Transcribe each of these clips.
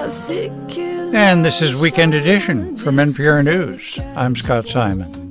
And this is Weekend Edition from NPR News. I'm Scott Simon.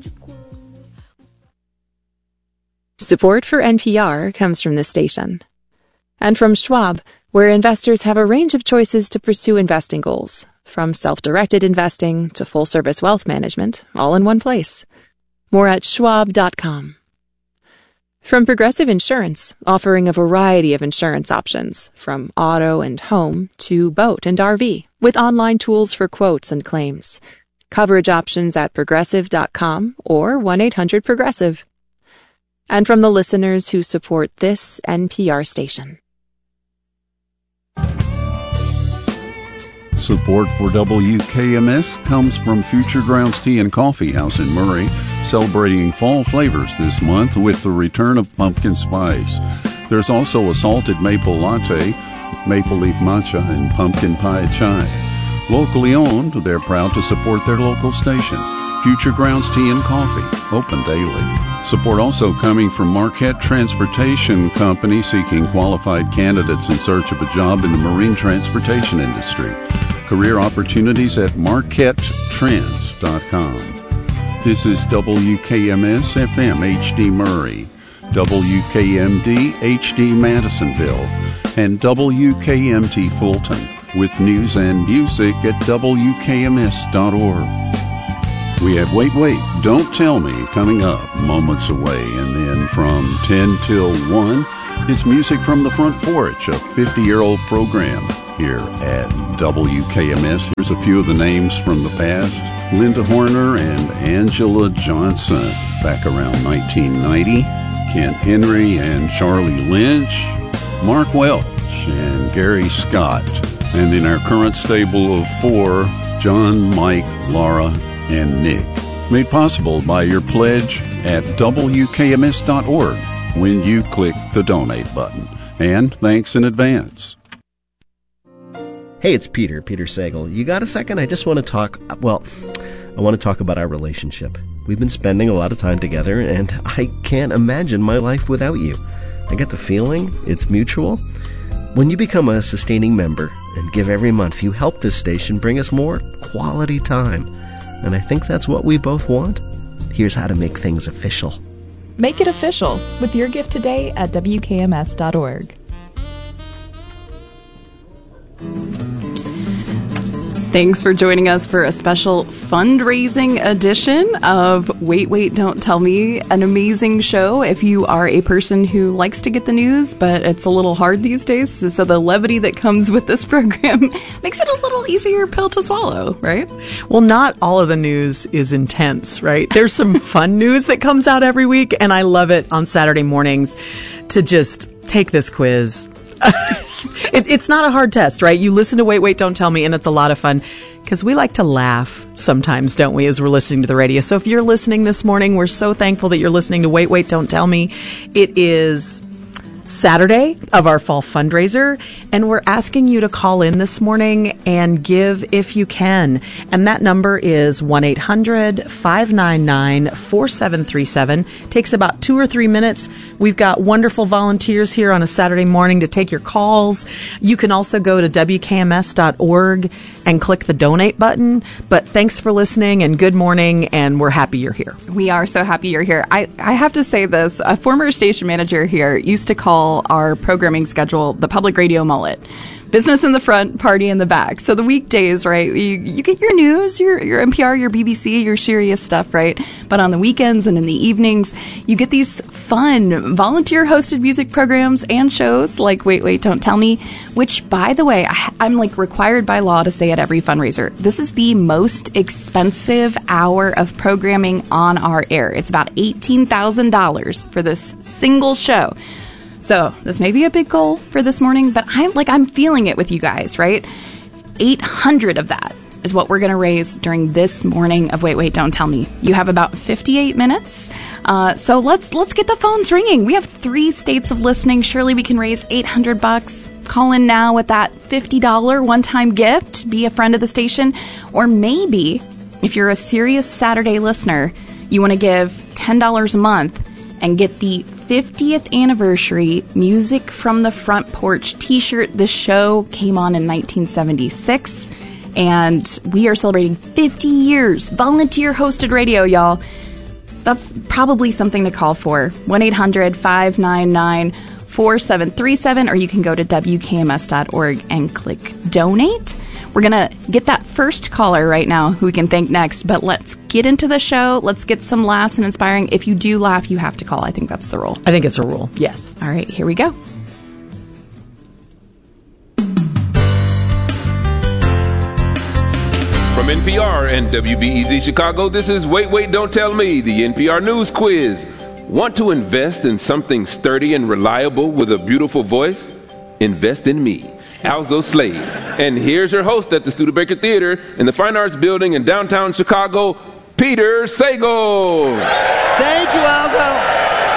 Support for NPR comes from this station. And from Schwab, where investors have a range of choices to pursue investing goals, from self-directed investing to full-service wealth management, all in one place. More at schwab.com. From Progressive Insurance, offering a variety of insurance options, from auto and home to boat and RV, with online tools for quotes and claims. Coverage options at progressive.com or 1-800-PROGRESSIVE. And from the listeners who support this NPR station. Support for WKMS comes from Future Grounds Tea and Coffee House in Murray, celebrating fall flavors this month with the return of pumpkin spice. There's also a salted maple latte, maple leaf matcha, and pumpkin pie chai. Locally owned, they're proud to support their local station. Future Grounds Tea and Coffee, open daily. Support also coming from Marquette Transportation Company, seeking qualified candidates in search of a job in the marine transportation industry. Career opportunities at marquettetrans.com. This is WKMS FM HD Murray, WKMD HD Madisonville, and WKMT Fulton, with news and music at WKMS.org. We have Wait, Don't Tell Me coming up moments away, and then from 10 till 1, it's music from the front porch, a 50-year-old program here at WKMS. Here's a few of the names from the past. Linda Horner and Angela Johnson back around 1990. Kent Henry and Charlie Lynch. Mark Welch and Gary Scott. And in our current stable of 4, John, Mike, Laura, and Nick. Made possible by your pledge at WKMS.org when you click the donate button. And thanks in advance. Hey, it's Peter Sagal. You got a second? I just want to talk, I want to talk about our relationship. We've been spending a lot of time together, and I can't imagine my life without you. I get the feeling it's mutual. When you become a sustaining member and give every month, you help this station bring us more quality time. And I think that's what we both want. Here's how to make things official. Make it official with your gift today at WKMS.org. Thanks for joining us for a special fundraising edition of Wait, Don't Tell Me, an amazing show if you are a person who likes to get the news, but it's a little hard these days. So the levity that comes with this program makes it a little easier pill to swallow, right? Well, not all of the news is intense, right? There's some fun news that comes out every week, and I love it on Saturday mornings to just take this quiz. It's not a hard test, right? You listen to Wait, Don't Tell Me, and it's a lot of fun because we like to laugh sometimes, don't we, as we're listening to the radio. So if you're listening this morning, we're so thankful that you're listening to Wait, Don't Tell Me. It is Saturday of our fall fundraiser, and we're asking you to call in this morning and give if you can. And that number is 1-800-599-4737. Takes about 2 or 3 minutes. We've got wonderful volunteers here on a Saturday morning to take your calls. You can also go to WKMS.org and click the donate button. But thanks for listening, and good morning, and we're happy you're here. We are so happy you're here. I have to say this. A former station manager here used to call our programming schedule the public radio mullet. Business in the front, party in the back. So the weekdays, right, you get your news, your NPR, your BBC, your Sirius stuff, right? But on the weekends and in the evenings, you get these fun volunteer-hosted music programs and shows like Wait, Don't Tell Me, which, by the way, I'm like required by law to say at every fundraiser, this is the most expensive hour of programming on our air. It's about $18,000 for this single show. So this may be a big goal for this morning, but I'm feeling it with you guys, right? 800 of that is what we're going to raise during this morning of Wait, Don't Tell Me. You have about 58 minutes. So let's get the phones ringing. We have 3 states of listening. Surely we can raise $800. Call in now with that $50 one-time gift. Be a friend of the station. Or maybe if you're a serious Saturday listener, you want to give $10 a month and get the 50th anniversary Music from the Front Porch t-shirt. This show came on in 1976, and we are celebrating 50 years volunteer-hosted radio, y'all. That's probably something to call for. 1-800-599-4737, or you can go to WKMS.org and click donate. We're going to get that first caller right now who we can thank next, but let's get into the show. Let's get some laughs and inspiring. If you do laugh, you have to call. I think that's the rule. I think it's a rule, yes. All right, here we go. From NPR and WBEZ Chicago, this is Wait, Wait, Don't Tell Me, the NPR News Quiz. Want to invest in something sturdy and reliable with a beautiful voice? Invest in me, Alzo Slade. And here's your host at the Studebaker Theater in the Fine Arts Building in downtown Chicago, Peter Sagal. Thank you, Alzo.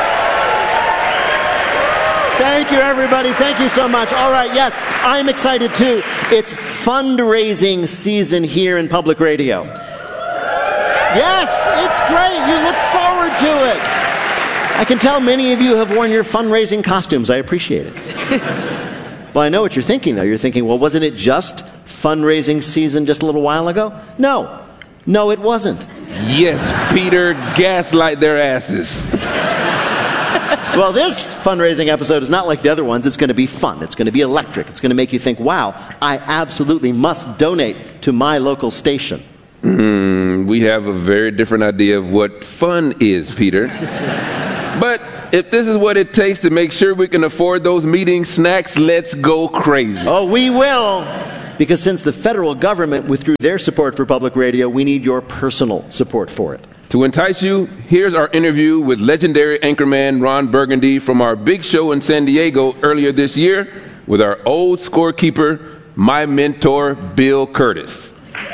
Thank you, everybody. Thank you so much. All right, yes, I'm excited too. It's fundraising season here in public radio. Yes, it's great. You look forward to it. I can tell many of you have worn your fundraising costumes. I appreciate it. Well, I know what you're thinking, though. You're thinking, well, wasn't it just fundraising season just a little while ago? No, it wasn't. Yes, Peter, gaslight their asses. Well, this fundraising episode is not like the other ones. It's going to be fun. It's going to be electric. It's going to make you think, wow, I absolutely must donate to my local station. We have a very different idea of what fun is, Peter. But if this is what it takes to make sure we can afford those meeting snacks, let's go crazy. Oh, we will. Because since the federal government withdrew their support for public radio, we need your personal support for it. To entice you, here's our interview with legendary anchorman Ron Burgundy from our big show in San Diego earlier this year with our old scorekeeper, my mentor, Bill Curtis.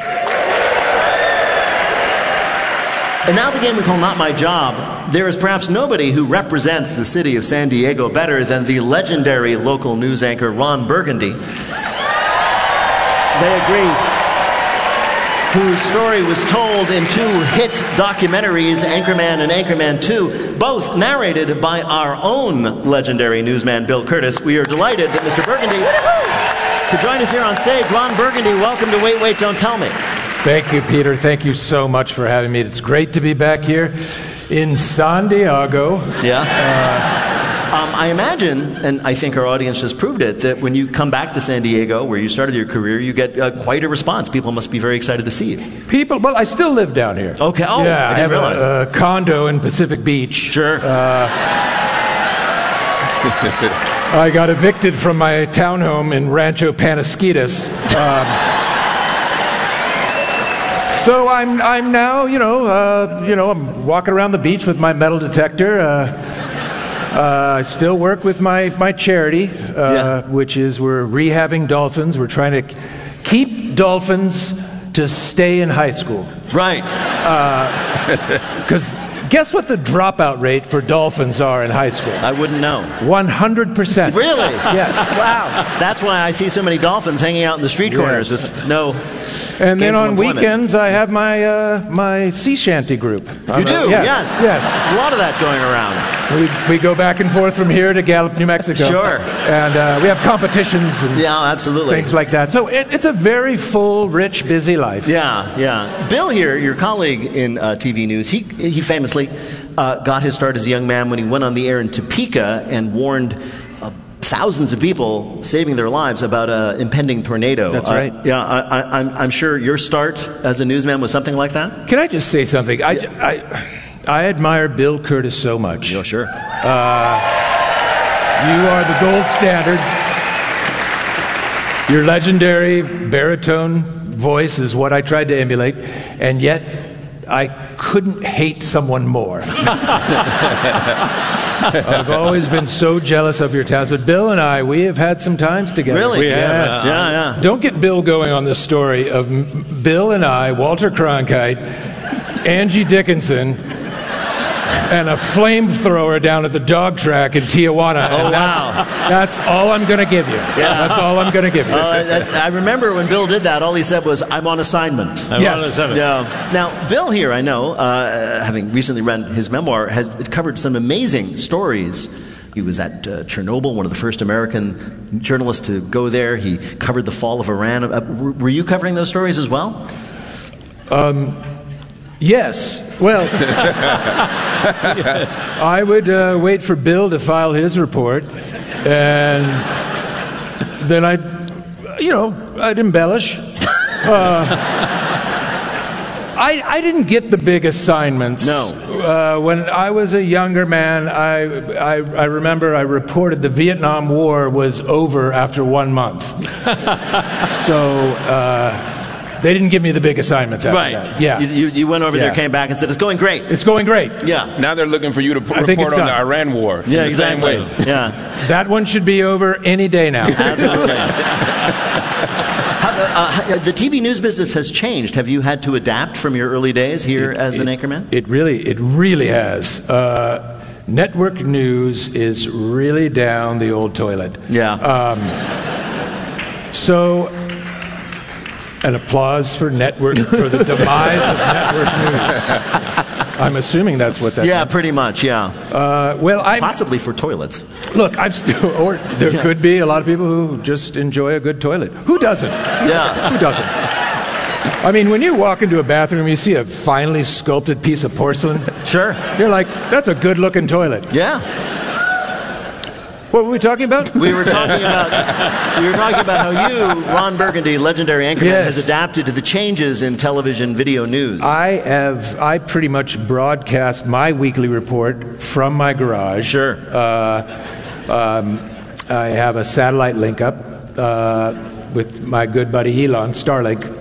And now the game we call Not My Job. There is perhaps nobody who represents the city of San Diego better than the legendary local news anchor Ron Burgundy. They agree. Whose story was told in two hit documentaries, Anchorman and Anchorman 2, both narrated by our own legendary newsman, Bill Curtis. We are delighted that Mr. Burgundy could join us here on stage. Ron Burgundy, welcome to Wait, Wait, Don't Tell Me. Thank you, Peter. Thank you so much for having me. It's great to be back here in San Diego. Yeah. I imagine, and I think our audience has proved it, that when you come back to San Diego, where you started your career, you get quite a response. People must be very excited to see you. Well, I still live down here. Okay. Oh, yeah, I didn't realize. I have a condo in Pacific Beach. Sure. I got evicted from my townhome in Rancho Panasquitas. So I'm now, I'm walking around the beach with my metal detector. I still work with my charity, which is we're rehabbing dolphins. We're trying to keep dolphins to stay in high school. Right. Because guess what the dropout rate for dolphins are in high school? I wouldn't know. 100%. Really? Yes. Wow. That's why I see so many dolphins hanging out in the street corners with no. And then on employment. weekends, I have my sea shanty group. You do? Yes. Yes. A lot of that going around. We go back and forth from here to Gallup, New Mexico. Sure. And we have competitions and absolutely. things like that. So it's a very full, rich, busy life. Yeah. Bill here, your colleague in TV news, he famously got his start as a young man when he went on the air in Topeka and warned thousands of people, saving their lives, about an impending tornado. That's right. I'm sure your start as a newsman was something like that? Can I just say something? I admire Bill Curtis so much. Oh, sure. You are the gold standard. Your legendary baritone voice is what I tried to emulate, and yet I couldn't hate someone more. I've always been so jealous of your talents, but Bill and I, we have had some times together. Really? We have. Yes. Yeah. Don't get Bill going on this story of Bill and I, Walter Cronkite, Angie Dickinson, and a flamethrower down at the dog track in Tijuana. Oh, and that's all I'm going to give you. Yeah. That's all I'm going to give you. I remember when Bill did that, all he said was, "I'm on assignment." Yes. Yeah. Now, Bill here, I know, having recently read his memoir, has covered some amazing stories. He was at Chernobyl, one of the first American journalists to go there. He covered the fall of Iran. Were you covering those stories as well? Yes. Well, I would wait for Bill to file his report, and then I'd embellish. I didn't get the big assignments. No. When I was a younger man, I remember I reported the Vietnam War was over after 1 month. So they didn't give me the big assignments after that. Yeah. You went over there, came back, and said, "It's going great." It's going great. Yeah. Now they're looking for you to report on the Iran war. Yeah, in the same exactly. way. Yeah. That one should be over any day now. Absolutely. The TV news business has changed. Have you had to adapt from your early days here as an anchorman? It really has. Network news is really down the old toilet. Yeah. So, an applause for the demise of network news. I'm assuming that's what that. Yeah, pretty much. Yeah. Possibly for toilets. Look, or there could be a lot of people who just enjoy a good toilet. Who doesn't? Yeah. Who doesn't? I mean, when you walk into a bathroom, you see a finely sculpted piece of porcelain. Sure. You're like, that's a good-looking toilet. Yeah. What were we talking about? We were talking about how you, Ron Burgundy, legendary anchorman, has adapted to the changes in television video news. I pretty much broadcast my weekly report from my garage. Sure. I have a satellite link up with my good buddy Elon, Starlink.